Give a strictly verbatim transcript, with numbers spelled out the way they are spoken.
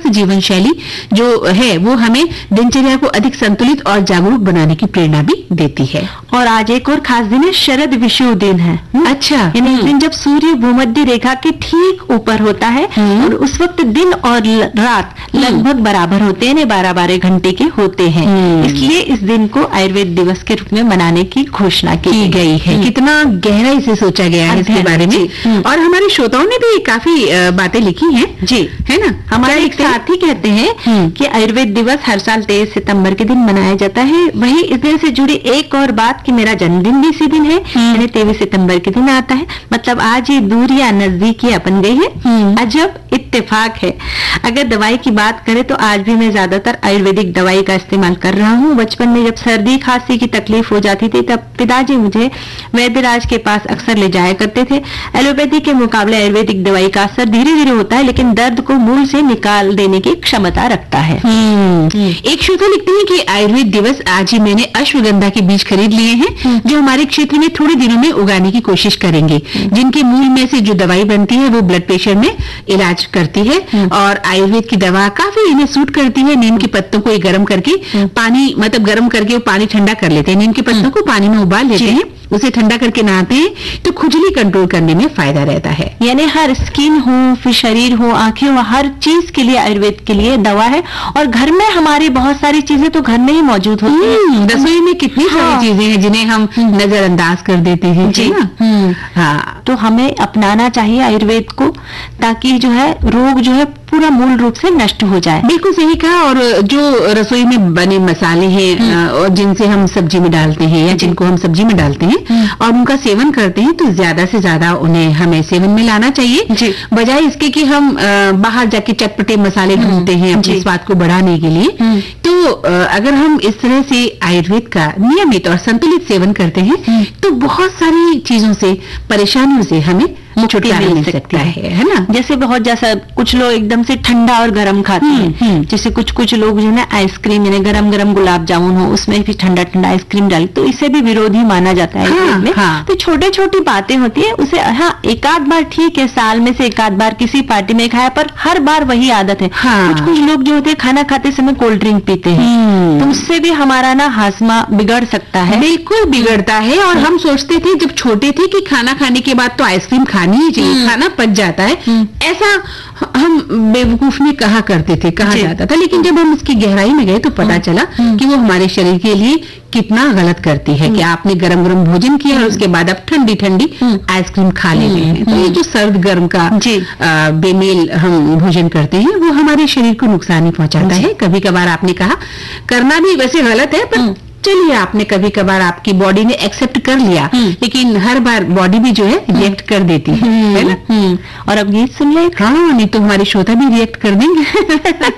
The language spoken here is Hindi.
स्वस्थ जीवन शैली जो है वो हमें दिनचर्या को अधिक संतुलित और जागरूक बनाने की प्रेरणा भी देती है। और आज एक और खास दिन है, शरद विषुव दिन है। अच्छा, यानी इस दिन जब सूर्य भूमध्य रेखा के ठीक ऊपर होता है और उस वक्त दिन और रात लगभग बराबर होते हैं, बारह बारह घंटे के होते हैं, इसलिए इस दिन को आयुर्वेद दिवस के रूप में मनाने की घोषणा की, की गई है। कितना गहराई से सोचा गया है इसके बारे में, और हमारे श्रोताओं ने भी काफी बातें लिखी हैं जी, है ना। हमारे एक साथी कहते हैं कि आयुर्वेद दिवस हर साल तेईस सितंबर के दिन मनाया जाता है। वही इस दिन से जुड़ी एक और बात कि मेरा जन्मदिन भी इसी दिन है, यानी तेईस सितंबर के दिन आता है। मतलब आज ये दूर या नजदीकी बन गई है, अजब इत्तेफाक है। अगर दवाई की बात करें तो आज भी मैं ज्यादातर आयुर्वेदिक दवाई का इस्तेमाल कर रहा हूँ। बचपन में जब सर्दी खांसी की तकलीफ हो जाती थी तब पिताजी मुझे वैद्यराज के पास अक्सर ले जाया करते थे। एलोपैथी के मुकाबले आयुर्वेदिक दवाई का असर धीरे धीरे होता है, लेकिन दर्द को मूल से निकाल देने की क्षमता रखता है। एक श्रोता लिखते हैं कि आयुर्वेद दिवस आज ही मैंने अश्वगंधा के बीज खरीद लिए हैं, जो हमारे क्षेत्र में थोड़े दिनों में उगाने की कोशिश करेंगे, जिनके मूल में से जो दवाई बनती है वो ब्लड प्रेशर में इलाज करती है और आयुर्वेद की दवा काफी इन्हें सूट करती है। नीम के पत्तों को गर्म करके पानी मतलब गर्म करके वो पानी ठंडा कर लेते हैं। नीम के पत्तों को पानी में उबाल लेते हैं, उसे ठंडा करके नहाते हैं तो खुजली कंट्रोल करने में फायदा रहता है। यानी हर स्किन हो, फिर शरीर हो, आंखें हो, हर चीज के लिए आयुर्वेद के लिए दवा है। और घर में हमारी बहुत सारी चीजें तो घर में ही मौजूद होती हैं। रसोई में कितनी हाँ। सारी चीजें हैं जिन्हें हम नजरअंदाज कर देते हैं जी ना। हाँ, तो हमें अपनाना चाहिए आयुर्वेद को, ताकि जो है रोग जो है पूरा मूल रूप से नष्ट हो जाए। बिल्कुल सही कहा। और जो रसोई में बने मसाले हैं और जिनसे हम सब्जी में डालते हैं या जिनको हम सब्जी में डालते हैं और उनका सेवन करते हैं, तो ज्यादा से ज्यादा उन्हें हमें सेवन में लाना चाहिए, बजाय इसके कि हम बाहर जाके चटपटे मसाले ढूंढते हैं अपने स्वाद को बढ़ाने के लिए। तो अगर हम इस तरह से आयुर्वेद का नियमित और संतुलित सेवन करते हैं तो बहुत सारी चीजों से, परेशानियों से हमें छुटकारा मिल सकता है, है ना। जैसे बहुत जैसा कुछ लोग एकदम से ठंडा और गर्म खाते हैं, जैसे कुछ कुछ लोग जो है ना आइसक्रीम, यानी गरम गरम गुलाब जामुन हो उसमें भी ठंडा ठंडा आइसक्रीम डाली, तो इसे भी विरोधी माना जाता है। हाँ, में हाँ। तो छोटे छोटी बातें होती है, उसे हाँ एक आध बार ठीक है, साल में से एक आध बार किसी पार्टी में खाया, पर हर बार वही आदत है। हाँ। कुछ कुछ लोग जो होते हैं खाना खाते समय कोल्ड ड्रिंक पीते हैं, तो उससे भी हमारा ना हाजमा बिगड़ सकता है। बिल्कुल बिगड़ता है। और हम सोचते थे जब छोटे थे कि खाना खाने के बाद तो आइसक्रीम खानी ही चाहिए, खाना पच जाता है, ऐसा हम बेवकूफ में कहा करते थे, कहा जाता था। लेकिन जब हम इसकी गहराई में गए तो पता चला कि वो हमारे शरीर के लिए कितना गलत करती है कि आपने गरम गरम भोजन किया और उसके बाद आप ठंडी ठंडी आइसक्रीम खा लेते हैं। तो ये जो सर्द गर्म का आ, बेमेल हम भोजन करते हैं वो हमारे शरीर को नुकसान ही पहुंचाता है। कभी कभार आपने कहा करना भी वैसे गलत है, पर चलिए आपने कभी कभार आपकी बॉडी ने एक्सेप्ट कर लिया, लेकिन हर बार बॉडी भी जो है रिएक्ट कर देती है, है ना। और अब गीत सुन ले। हाँ, नहीं तो हमारे श्रोता भी रिएक्ट कर देंगे।